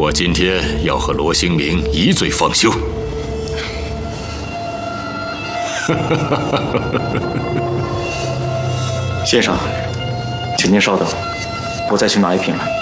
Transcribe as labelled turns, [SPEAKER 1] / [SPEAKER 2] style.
[SPEAKER 1] 我今天要和罗兴明一罪方休。
[SPEAKER 2] 先生，请您稍等，我再去拿一瓶来。